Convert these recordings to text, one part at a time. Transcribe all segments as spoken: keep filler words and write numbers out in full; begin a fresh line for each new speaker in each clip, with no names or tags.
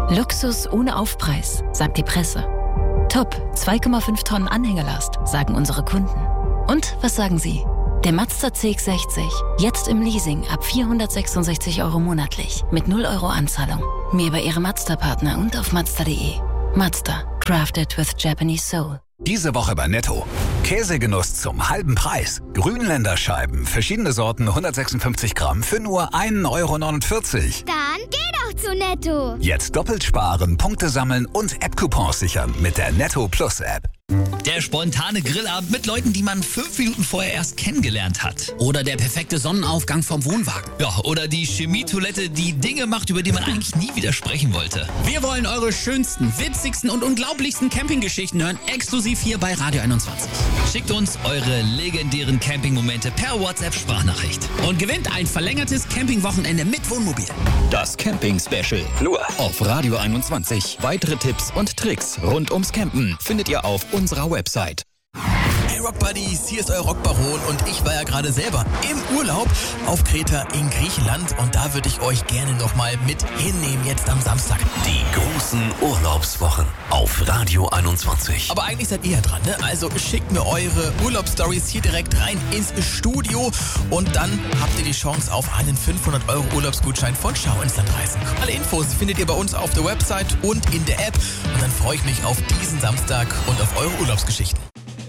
Luxus ohne Aufpreis, sagt die Presse. Top, zwei Komma fünf Tonnen Anhängelast, sagen unsere Kunden. Und was sagen Sie? Der Mazda C X sechzig, jetzt im Leasing ab vierhundertsechsundsechzig Euro monatlich, mit null Euro Anzahlung. Mehr bei Ihrem Mazda-Partner und auf mazda punkt de. Mazda, crafted with Japanese soul.
Diese Woche bei Netto. Käsegenuss zum halben Preis. Grünländerscheiben, verschiedene Sorten, hundertsechsundfünfzig Gramm für nur ein Euro neunundvierzig.
Dann geh doch zu Netto.
Jetzt doppelt sparen, Punkte sammeln und App-Coupons sichern mit der Netto Plus App.
Der spontane Grillabend mit Leuten, die man fünf Minuten vorher erst kennengelernt hat.
Oder der perfekte Sonnenaufgang vom Wohnwagen.
Ja, oder die Chemietoilette, die Dinge macht, über die man eigentlich nie widersprechen wollte.
Wir wollen eure schönsten, witzigsten und unglaublichsten Campinggeschichten hören, exklusiv hier bei Radio einundzwanzig.
Schickt uns eure legendären Campingmomente per WhatsApp-Sprachnachricht.
Und gewinnt ein verlängertes Campingwochenende mit Wohnmobil.
Das Camping-Special. Nur auf Radio einundzwanzig. Weitere Tipps und Tricks rund ums Campen findet ihr auf unserer Website.
Hey Rock Buddies, hier ist euer Rockbaron und ich war ja gerade selber im Urlaub auf Kreta in Griechenland und da würde ich euch gerne nochmal mit hinnehmen jetzt am Samstag.
Die großen Urlaubswochen auf Radio einundzwanzig.
Aber eigentlich seid ihr ja dran, ne? Also schickt mir eure Urlaubsstories hier direkt rein ins Studio und dann habt ihr die Chance auf einen fünfhundert Euro Urlaubsgutschein von Schau ins Land reisen. Alle Infos findet ihr bei uns auf der Website und in der App und dann freue ich mich auf diesen Samstag und auf eure Urlaubsgeschichten.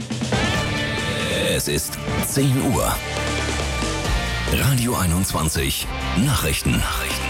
Es ist zehn Uhr. Radio einundzwanzig. Nachrichten. Nachrichten.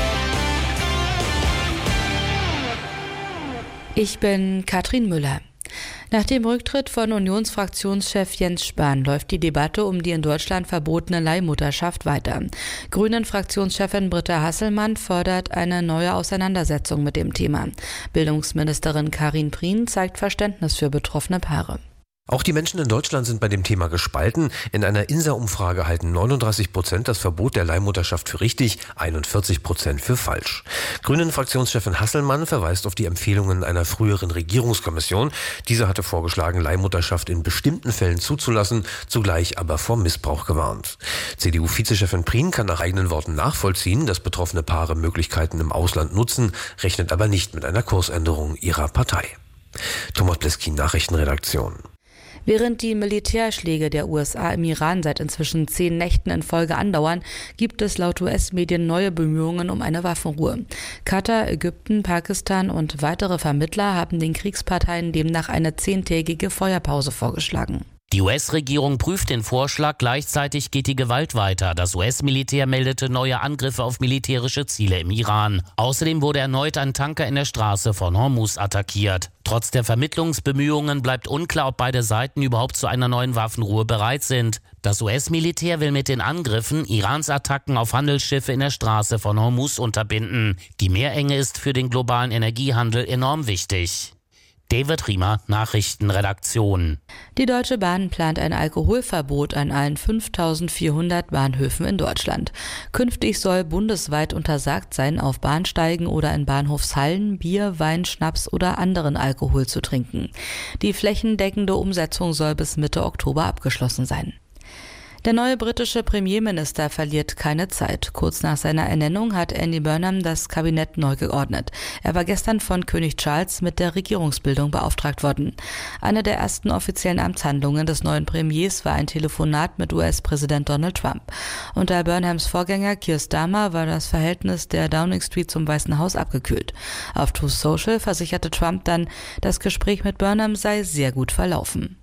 Ich bin Katrin Müller. Nach dem Rücktritt von Unionsfraktionschef Jens Spahn läuft die Debatte um die in Deutschland verbotene Leihmutterschaft weiter. Grünen-Fraktionschefin Britta Hasselmann fordert eine neue Auseinandersetzung mit dem Thema. Bildungsministerin Karin Prien zeigt Verständnis für betroffene Paare.
Auch die Menschen in Deutschland sind bei dem Thema gespalten. In einer INSA-Umfrage halten neununddreißig Prozent das Verbot der Leihmutterschaft für richtig, einundvierzig Prozent für falsch. Grünen-Fraktionschefin Hasselmann verweist auf die Empfehlungen einer früheren Regierungskommission. Diese hatte vorgeschlagen, Leihmutterschaft in bestimmten Fällen zuzulassen, zugleich aber vor Missbrauch gewarnt. C D U-Vizechefin Prien kann nach eigenen Worten nachvollziehen, dass betroffene Paare Möglichkeiten im Ausland nutzen, rechnet aber nicht mit einer Kursänderung ihrer Partei. Thomas Bleskin, Nachrichtenredaktion.
Während die Militärschläge der U S A im Iran seit inzwischen zehn Nächten in Folge andauern, gibt es laut U S-Medien neue Bemühungen um eine Waffenruhe. Katar, Ägypten, Pakistan und weitere Vermittler haben den Kriegsparteien demnach eine zehntägige Feuerpause vorgeschlagen.
Die U S-Regierung prüft den Vorschlag, gleichzeitig geht die Gewalt weiter. Das U S-Militär meldete neue Angriffe auf militärische Ziele im Iran. Außerdem wurde erneut ein Tanker in der Straße von Hormuz attackiert. Trotz der Vermittlungsbemühungen bleibt unklar, ob beide Seiten überhaupt zu einer neuen Waffenruhe bereit sind. Das U S-Militär will mit den Angriffen Irans Attacken auf Handelsschiffe in der Straße von Hormuz unterbinden. Die Meerenge ist für den globalen Energiehandel enorm wichtig. David Riemer, Nachrichtenredaktion.
Die Deutsche Bahn plant ein Alkoholverbot an allen fünftausendvierhundert Bahnhöfen in Deutschland. Künftig soll bundesweit untersagt sein, auf Bahnsteigen oder in Bahnhofshallen Bier, Wein, Schnaps oder anderen Alkohol zu trinken. Die flächendeckende Umsetzung soll bis Mitte Oktober abgeschlossen sein. Der neue britische Premierminister verliert keine Zeit. Kurz nach seiner Ernennung hat Andy Burnham das Kabinett neu geordnet. Er war gestern von König Charles mit der Regierungsbildung beauftragt worden. Eine der ersten offiziellen Amtshandlungen des neuen Premiers war ein Telefonat mit U S-Präsident Donald Trump. Unter Burnhams Vorgänger Keir Starmer war das Verhältnis der Downing Street zum Weißen Haus abgekühlt. Auf Truth Social versicherte Trump dann, das Gespräch mit Burnham sei sehr gut verlaufen.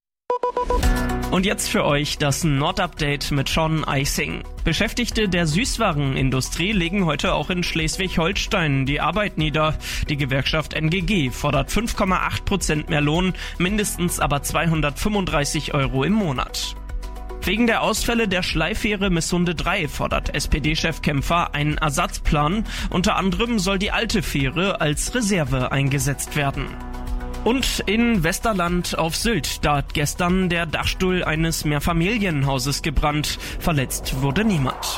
Und jetzt für euch das Nord-Update mit Sean Eising. Beschäftigte der Süßwarenindustrie legen heute auch in Schleswig-Holstein die Arbeit nieder. Die Gewerkschaft N G G fordert fünf Komma acht Prozent mehr Lohn, mindestens aber zweihundertfünfunddreißig Euro im Monat. Wegen der Ausfälle der Schleifähre Missunde drei fordert S P D-Chef Kempfer einen Ersatzplan. Unter anderem soll die alte Fähre als Reserve eingesetzt werden. Und in Westerland auf Sylt, da hat gestern der Dachstuhl eines Mehrfamilienhauses gebrannt. Verletzt wurde niemand.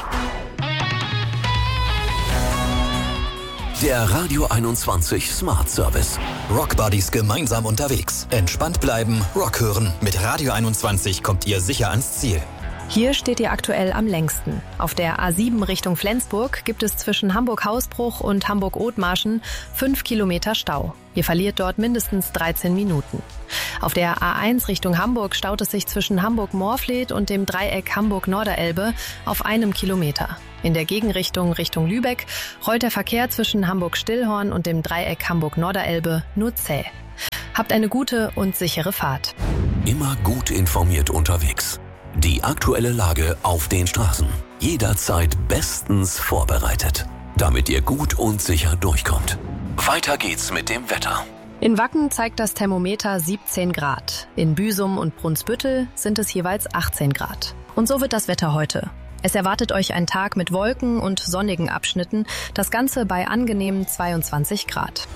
Der Radio einundzwanzig Smart Service.
Rock Buddies gemeinsam unterwegs. Entspannt bleiben, Rock hören. Mit Radio einundzwanzig kommt ihr sicher ans Ziel.
Hier steht ihr aktuell am längsten. Auf der A sieben Richtung Flensburg gibt es zwischen Hamburg-Hausbruch und Hamburg-Othmarschen fünf Kilometer Stau. Ihr verliert dort mindestens dreizehn Minuten. Auf der A eins Richtung Hamburg staut es sich zwischen Hamburg-Morfleet und dem Dreieck Hamburg-Norderelbe auf einem Kilometer. In der Gegenrichtung Richtung Lübeck rollt der Verkehr zwischen Hamburg-Stillhorn und dem Dreieck Hamburg-Norderelbe nur zäh. Habt eine gute und sichere Fahrt.
Immer gut informiert unterwegs. Die aktuelle Lage auf den Straßen. Jederzeit bestens vorbereitet, damit ihr gut und sicher durchkommt. Weiter geht's mit dem Wetter.
In Wacken zeigt das Thermometer siebzehn Grad. In Büsum und Brunsbüttel sind es jeweils achtzehn Grad. Und so wird das Wetter heute. Es erwartet euch ein Tag mit Wolken und sonnigen Abschnitten. Das Ganze bei angenehmen zweiundzwanzig Grad.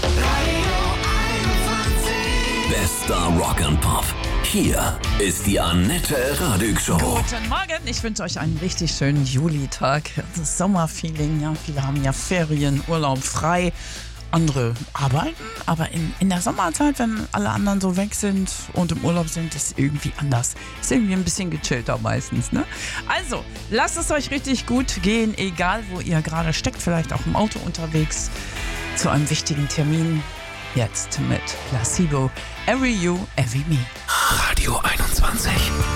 Bester Rock and Pop. Hier ist die Annette Radig Show.
Guten Morgen, ich wünsche euch einen richtig schönen Julitag. Das Sommerfeeling, ja, viele haben ja Ferien, Urlaub frei. Andere arbeiten, aber in, in der Sommerzeit, wenn alle anderen so weg sind und im Urlaub sind, ist irgendwie anders. Ist irgendwie ein bisschen gechillter meistens, ne? Also, lasst es euch richtig gut gehen, egal wo ihr gerade steckt, vielleicht auch im Auto unterwegs, zu einem wichtigen Termin. Jetzt mit Placebo, Every You, Every Me.
Radio einundzwanzig.